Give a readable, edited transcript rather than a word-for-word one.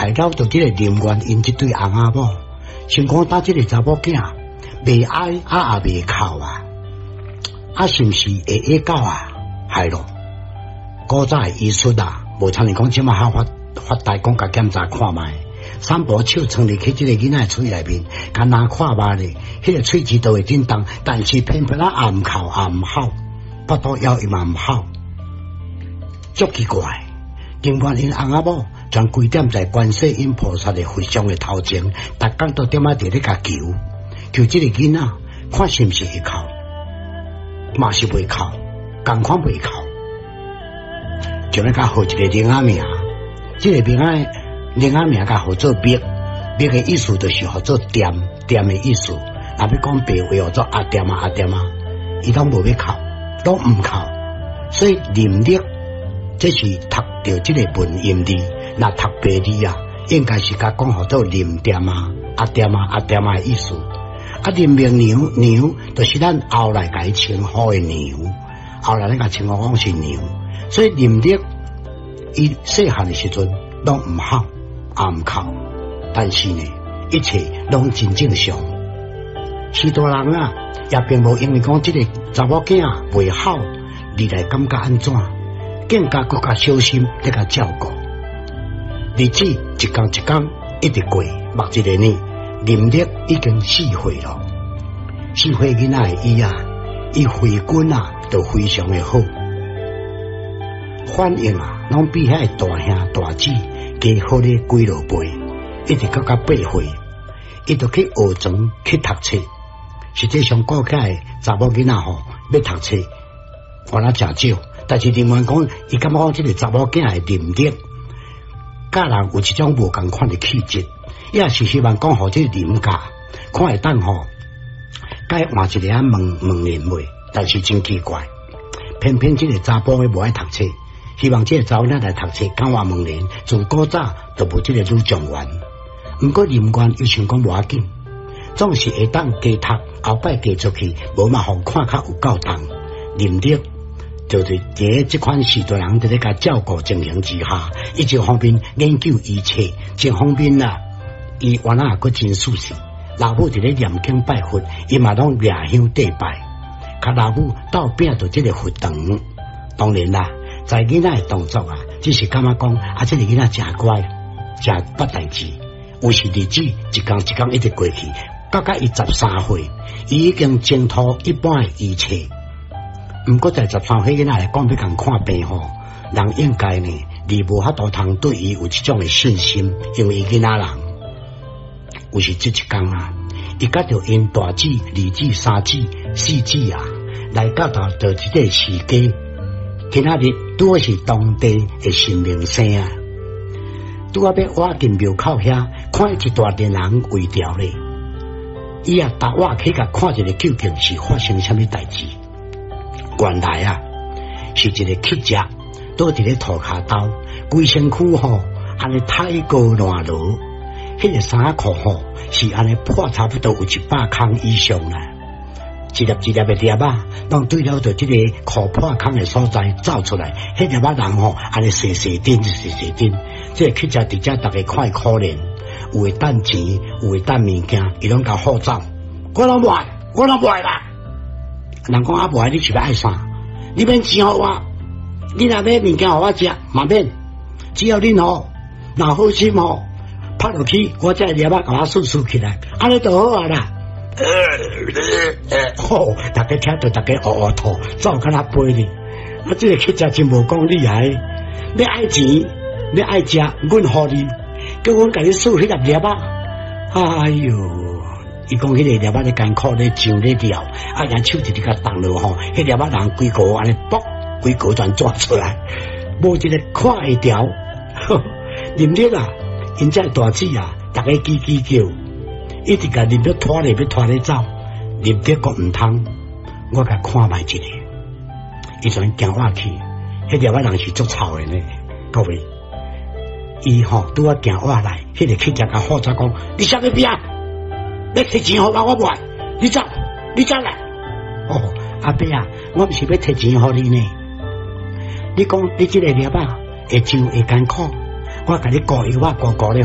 害到到这个林元因这对翁仔某，想讲打这个查某囝未爱也未哭是毋是会会到害咯？古早的医术无参你讲即马发大讲甲检查看卖，三步手藏入去这个囡仔嘴内面，干那看卖咧，迄个喙齿都会震动，但是偏偏也毋哭也毋吼，腹肚枵伊嘛毋吼，足奇怪。林元因翁仔某全规点在观世音菩萨的佛像的头前，逐工都点伫咧甲求这个囡仔，看是毋是会哭，嘛是袂哭，共款袂哭，就咧甲号一个灵仔名，这个灵仔名甲号做密的意思就是号做点的意思，若要讲白话叫做阿点，伊拢无要哭，拢毋哭，所以林力这是读到这个文音字，若读白字应该是甲讲号做林点阿点的意思。林明娘就是咱后来甲伊称呼的娘，后来咱甲称呼讲是娘，所以林力伊细汉的时阵拢毋吼也毋哭，但是呢，一切拢真正常。许多人也并无因为讲这个查某囝袂好，你来感觉安怎，更加更加小心咧甲照顾。日子一天一天一直过，目一个呢，林力已经4岁了。4岁囡仔的伊回滚都非常的好，反应拢比遐大兄大姊加好咧几落倍，一直到8岁，伊就去学庄去读册。实际上，顾起来查某囡仔要读册，我那真少。但是林元讲，伊感觉讲这个查某囝的能力，甲人有一种无共款的气质，也是希望讲互这个林家看会当该换一个问人话，但是真奇怪，偏偏这个查甫的无爱读册，希望这个查某仔来读册，敢话问人，自古早都无这个女状元。不过林元又想讲无要紧，总是会当加读，后摆加出去，无嘛互看较有够当。林力就是在这款许多人在咧甲照顾情形之下，一方面研究医册，一方面伊原来也阁真舒适。老母伫咧念经拜佛，伊嘛拢掠香祭拜，甲老母斗拼着这个佛堂。当然在囡仔的动作只是感觉讲这个囡仔真乖，真捌代志。有时日子一天一天一直过去，到伊13岁，伊已经精通一般的医册。不过在13岁囡仔来讲，要共看病人应该呢，你无法度通对伊有这种的信心，因为囡仔人。有时这一天伊甲着因大姊、二姊、三姊、四姊来到到一个市街，今仔日拄是当地的新明星拄要挖进庙口遐，看一大群人围着咧，伊踏瓦起甲看一个究竟是发生什么代志。原来是一个乞食倒伫咧涂骹兜，规身躯安尼太高烂落。迄个衫裤是安尼破差不多有100空以上啦，一粒一粒的粒拢对了着这个裤破空的所在走出来，迄粒人安尼细细丁，这去食伫遮，大家看可怜，有会等钱，有会等物件，伊拢甲好走，我拢不爱啦。人讲不爱，你是要爱啥？你免钱互我，你若买物件互我食，嘛免，只要恁若好心拍落去，我再粒甲我顺起来，安尼就好啦。大家听到大家吐，走甲那飞哩。这个乞食真无讲厉害，要爱钱，要爱食，阮互你，叫阮甲你数迄粒粒哎哟，伊讲迄个粒咧艰苦咧上咧了，人手直直甲动落迄粒人规个安尼卜，规个全抓出来，无一个看会掉。林力因这大姊大家叽叫，一直甲林力拖咧走，林力阁毋通，我甲看卖一个，伊全行我去，迄粒人是足臭的呢，各位，伊拄我行我来，迄个乞食甲好早讲，你啥物边你摕钱互我不爱，你走来，阿伯我毋是要摕钱互你呢，你讲你这个粒会上会艰苦。我甲你顾伊，我顾咧